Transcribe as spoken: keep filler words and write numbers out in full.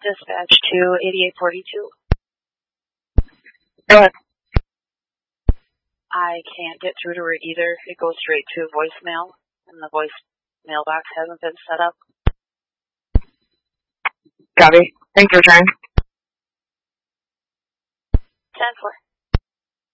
Dispatch to eighty-eight forty-two. Go ahead. I can't get through to her either. It goes straight to voicemail, and the voicemail box hasn't been set up. Copy. Thanks for trying. ten four.